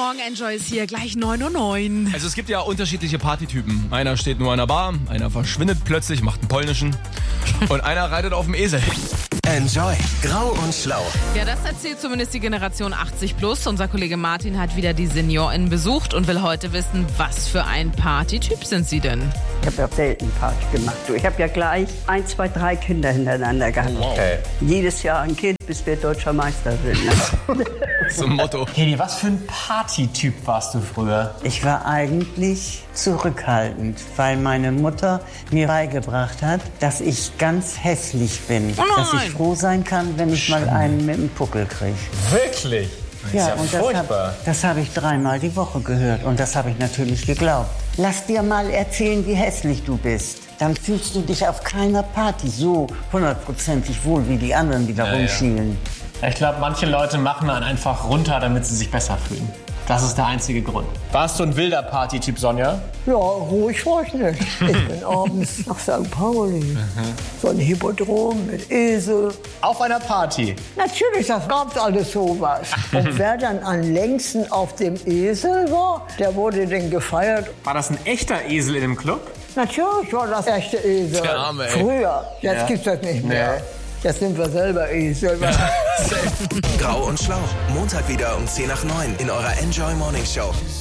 Morgen, Enjoy ist hier, gleich 9:09 Uhr. Also es gibt ja unterschiedliche Partytypen. Einer steht nur an der Bar, einer verschwindet plötzlich, macht einen polnischen und einer reitet auf dem Esel. Enjoy. Grau und Schlau. Ja, das erzählt zumindest die Generation 80+. Unser Kollege Martin hat wieder die SeniorInnen besucht und will heute wissen, was für ein Partytyp sind sie denn? Ich habe ja selten Party gemacht. Ich habe ja gleich 1, 2, 3 Kinder hintereinander gehabt. Okay. Jedes Jahr ein Kind, bis wir deutscher Meister sind. Zum Motto. Hedi, was für ein Partytyp warst du früher? Ich war eigentlich zurückhaltend, weil meine Mutter mir beigebracht hat, dass ich ganz hässlich bin. Oh nein. Dass ich froh sein kann, wenn ich mal einen mit dem Puckel kriege. Wirklich? Ja, ist und furchtbar. das habe ich 3-mal die Woche gehört und das habe ich natürlich geglaubt. Lass dir mal erzählen, wie hässlich du bist. Dann fühlst du dich auf keiner Party so 100%ig wohl wie die anderen, die da rumschielen. Ich glaube, manche Leute machen dann einfach runter, damit sie sich besser fühlen. Das ist der einzige Grund. Warst du ein wilder Partytyp, Sonja? Ja, ruhig war ich nicht. Ich bin abends nach St. Pauli. So ein Hippodrom mit Esel. Auf einer Party? Natürlich, das gab's alles sowas. Und wer dann am längsten auf dem Esel war, der wurde dann gefeiert. War das ein echter Esel in dem Club? Natürlich war das echte Esel. Der Arme, ey. Früher. Jetzt gibt's das nicht mehr. Ja. Jetzt sind wir selber Esel. Grau und Schlau. Montag wieder um 10 nach 9 in eurer Enjoy Morning Show.